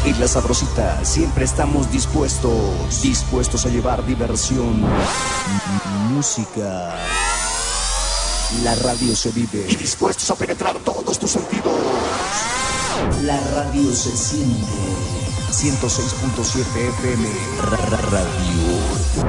En La Sabrosita siempre estamos dispuestos a llevar diversión, música. La radio se vive, dispuestos a penetrar todos tus sentidos. La radio se siente. 106.7 FM Radio.